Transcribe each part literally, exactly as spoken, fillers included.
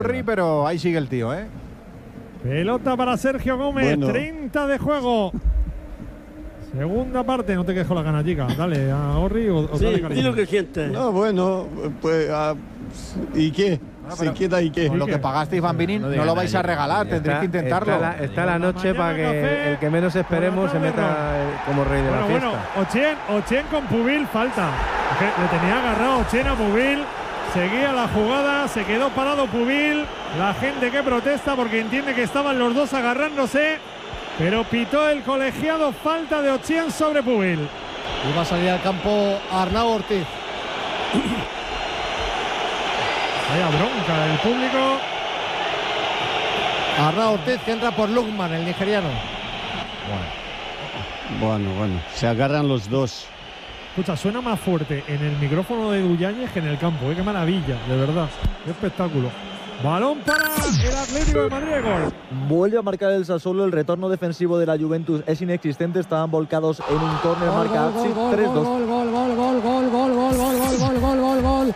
Pero ahí sigue el tío, ¿eh? Pelota para Sergio Gómez, bueno. treinta de juego. Segunda parte, no te quedes con la canallica. Dale a Orri o, o sí, dale cariño. Di lo que sientes. No, bueno, pues. Uh, ¿Y qué? No, ¿Se queda y qué? Con lo que pagasteis, Bambini, no, no, no lo vais a regalar, está, tendréis que intentarlo. Está la, está la noche para que café, el que menos esperemos se meta como rey de bueno, la fiesta. Bueno, Ochien, Ochien con Pubil, falta. Le tenía agarrado Ochien a Pubil. Seguía la jugada, se quedó parado Pubil. La gente que protesta porque entiende que estaban los dos agarrándose. Pero pitó el colegiado falta de Ochien sobre Pubil. Y va a salir al campo Arnau Ortiz. Vaya bronca del público. Arnau Ortiz que entra por Lukman, el nigeriano. Bueno, bueno, bueno. Se agarran los dos. Escucha, suena más fuerte en el micrófono de Duñáñez que en el campo, ¿eh? Qué maravilla, de verdad. Qué espectáculo. Balón para el Atlético de Madrid, gol. Vuelve a marcar el Sassuolo, el retorno defensivo de la Juventus es inexistente, estaban volcados en un córner, marca Atsi, tres dos. Gol, gol, gol, gol, gol, gol, gol, gol, gol, gol, gol, gol, gol,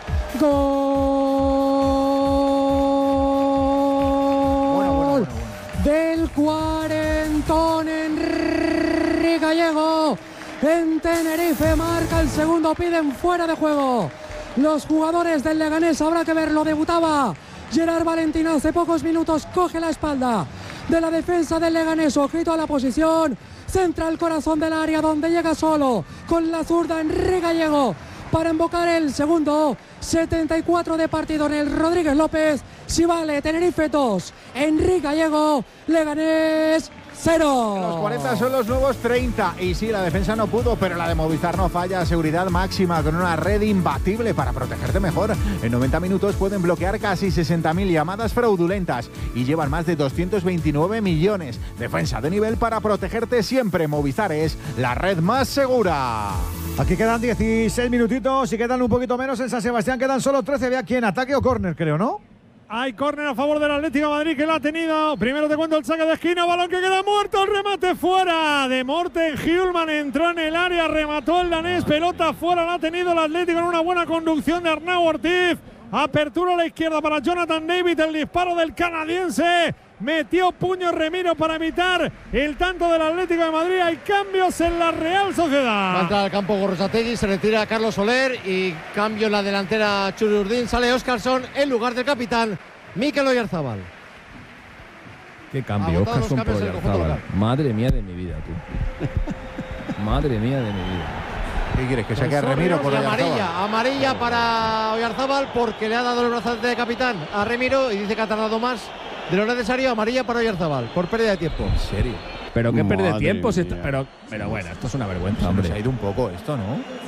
gol del cuarentón Enrique Gallego. En Tenerife marca el segundo, piden fuera de juego. Los jugadores del Leganés, habrá que verlo, debutaba Gerard Valentín hace pocos minutos, coge la espalda de la defensa del Leganés, ojito a la posición, centra el corazón del área donde llega solo con la zurda Enrique Gallego para invocar el segundo. Setenta y cuatro de partido en el Rodríguez López. Si vale, Tenerife dos, Enrique Gallego, Leganés cero. Los cuarenta son los nuevos treinta. Y sí, la defensa no pudo, pero la de Movistar no falla. Seguridad máxima con una red imbatible para protegerte mejor. En noventa minutos pueden bloquear casi sesenta mil llamadas fraudulentas y llevan más de doscientos veintinueve millones. Defensa de nivel para protegerte siempre. Movistar es la red más segura. Aquí quedan dieciséis minutitos y quedan un poquito menos en San Sebastián. Quedan solo trece. Ve aquí en ataque o córner, creo, ¿no? Hay córner a favor del Atlético de Madrid que la ha tenido. Primero te cuento el saque de esquina, balón que queda muerto, el remate fuera de Morten Hjulman, entró en el área, remató el danés, pelota fuera, la ha tenido el Atlético en una buena conducción de Arnau Ortiz. Apertura a la izquierda para Jonathan David, el disparo del canadiense. Metió puño Remiro para evitar el tanto del Atlético de Madrid. Hay cambios en la Real Sociedad. Va a entrar al campo Gorrotxategi, se retira Carlos Soler y cambio en la delantera Txuri Urdin. Sale Óscarsson en lugar del capitán Mikel Oyarzabal. Qué cambio, Óscarsson por Oyarzabal. Madre mía de mi vida, tú. Madre mía de mi vida. ¿Qué quieres? ¿Que saque a Remiro por Oyarzabal? Amarilla, amarilla para Oyarzabal porque le ha dado el brazalete de capitán a Remiro y dice que ha tardado más de lo necesario. Amarilla para Oyarzabal por pérdida de tiempo. ¿En serio? Pero qué pérdida de tiempo. Si está, pero, pero bueno, esto es una vergüenza, hombre. Se ha ido un poco esto, ¿no?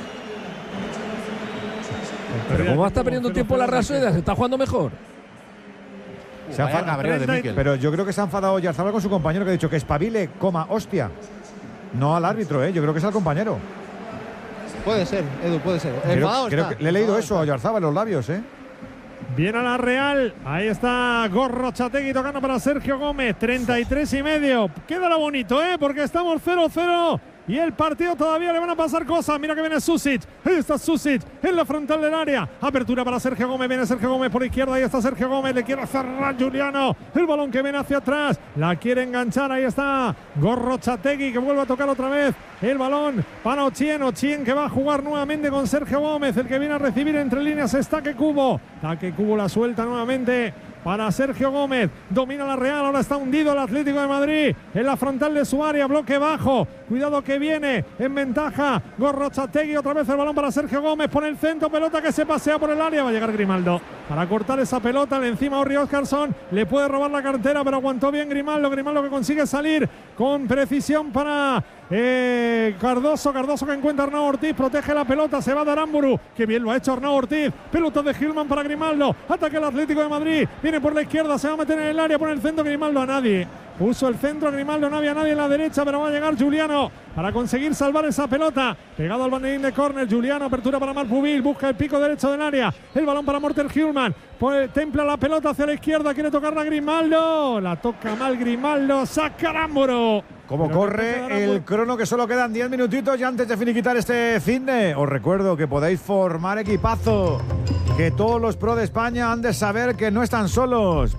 Pero ¿cómo va a estar perdiendo tiempo la Real Sociedad? ¿Se está jugando mejor? Se ha enfadado de Mikel. Pero yo creo que se ha enfadado Oyarzabal con su compañero, que ha dicho que espabile, coma, hostia. No al árbitro, ¿eh? Yo creo que es al compañero. Puede ser, Edu, puede ser. Creo, Enfadado creo está. que le he leído Enfadado eso a Oyarzabal en los labios, ¿eh? Viene a la Real, ahí está Gorrotxategi tocando para Sergio Gómez, treinta y tres y medio. Quédala bonito, ¿eh? Porque estamos cero cero y el partido todavía le van a pasar cosas. Mira que viene Susic, ahí está Susic en la frontal del área. Apertura para Sergio Gómez, viene Sergio Gómez por izquierda, ahí está Sergio Gómez, le quiere cerrar Juliano. El balón que viene hacia atrás, la quiere enganchar, ahí está Gorrotxategi que vuelve a tocar otra vez. El balón para Ochien, Ochien que va a jugar nuevamente con Sergio Gómez, el que viene a recibir entre líneas es Take Kubo. Take Kubo la suelta nuevamente para Sergio Gómez, domina la Real, ahora está hundido el Atlético de Madrid en la frontal de su área, bloque bajo, cuidado que viene en ventaja Gorrotxategi, otra vez el balón para Sergio Gómez, por el centro, pelota que se pasea por el área, va a llegar Grimaldo para cortar esa pelota, le encima Orri Óscarsson, le puede robar la cartera pero aguantó bien Grimaldo, Grimaldo que consigue salir con precisión para eh, Cardoso, Cardoso que encuentra a Arnau Ortiz, protege la pelota, se va de Aramburu, que bien lo ha hecho Arnau Ortiz, pelota de Hjulman para Grimaldo, ataque el Atlético de Madrid, viene por la izquierda, se va a meter en el área, pone el centro Grimaldo a nadie. Puso el centro Grimaldo, no había nadie en la derecha, pero va a llegar Juliano para conseguir salvar esa pelota. Pegado al banderín de córner, Juliano, apertura para Marc Pubil, busca el pico derecho del área. El balón para Morten Hjulman, templa la pelota hacia la izquierda, quiere tocarla Grimaldo. La toca mal Grimaldo, saca Aramburu. Como Pero corre el crono, que solo quedan diez minutitos y antes de finiquitar este finde, os recuerdo que podéis formar equipazo, que todos los pro de España han de saber que no están solos.